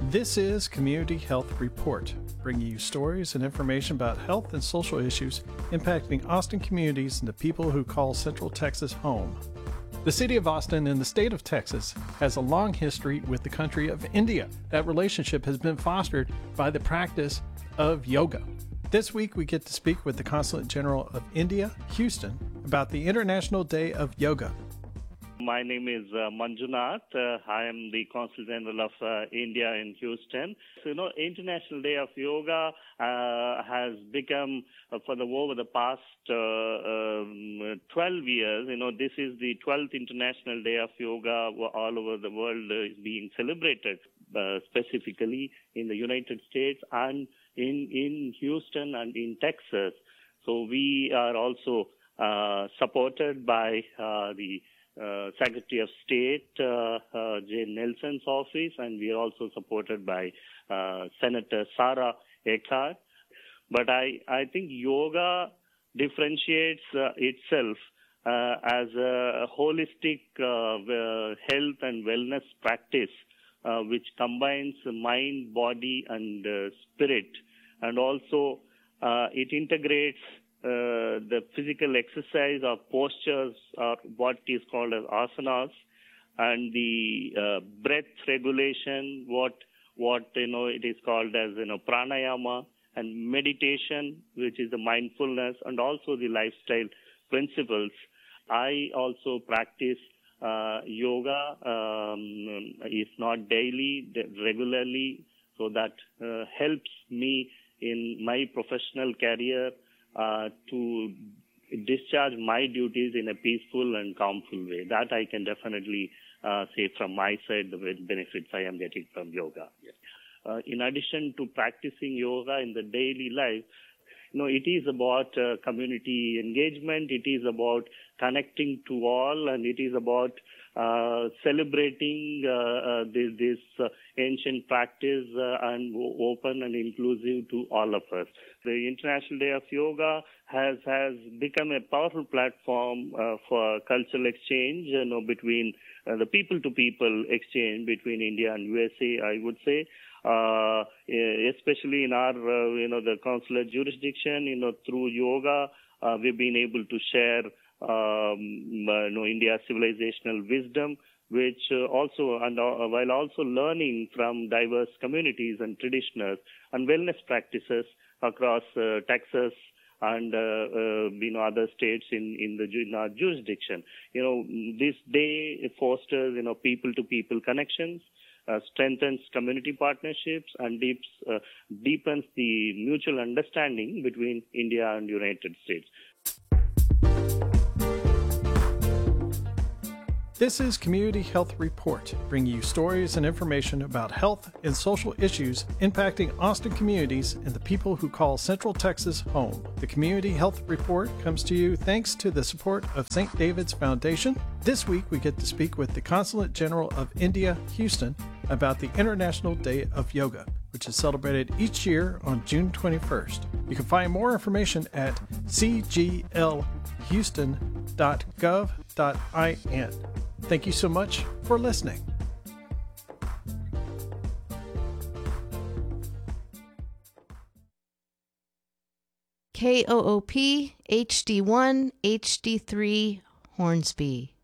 This is Community Health Report, bringing you stories and information about health and social issues impacting Austin communities and the people who call Central Texas home. The city of Austin and the state of Texas has a long history with the country of India. That relationship has been fostered by the practice of yoga. This week, we get to speak with the Consulate General of India, Houston, about the International Day of Yoga. My name is Manjunath. I am the Consul General of India in Houston. So, International Day of Yoga has become, over the past 12 years, this is the 12th International Day of Yoga all over the world is being celebrated, specifically in the United States and in Houston and in Texas. So we are also supported by the Secretary of State, Jane Nelson's office, and we are also supported by Senator Sara Eckhart. But I think yoga differentiates itself as a holistic health and wellness practice, which combines mind, body, and spirit, and also it integrates the physical exercise or postures or what is called as asanas, and the breath regulation, what it is called as pranayama, and meditation, which is the mindfulness, and also the lifestyle principles. I also practice yoga, if not daily, regularly, so that helps me in my professional career to discharge my duties in a peaceful and calmful way. That I can definitely say from my side the benefits I am getting from yoga. In addition to practicing yoga in the daily life, it is about community engagement, it is about connecting to all, and it is about celebrating this ancient practice and open and inclusive to all of us. The International Day of Yoga has become a powerful platform for cultural exchange, between the people-to-people exchange between India and USA, I would say. Especially in our, the consular jurisdiction, through yoga, we've been able to share, India's civilizational wisdom, which also, and while also learning from diverse communities and traditionals and wellness practices across Texas and other states in our jurisdiction. This day fosters people-to-people connections, strengthens community partnerships, and deepens the mutual understanding between India and United States. This is Community Health Report, bringing you stories and information about health and social issues impacting Austin communities and the people who call Central Texas home. The Community Health Report comes to you thanks to the support of St. David's Foundation. This week, we get to speak with the Consulate General of India, Houston, about the International Day of Yoga, which is celebrated each year on June 21st. You can find more information at cglhouston.gov.in. Thank you so much for listening. KOOP HD1 HD3 Hornsby.